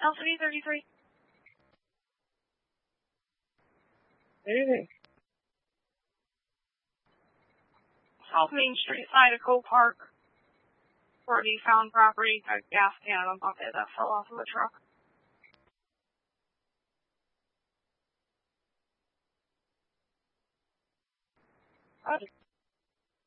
LCD 33. Hey. South Main Street side of Cole Park. Where he found property, a gas can in a bucket that fell off of the truck. How did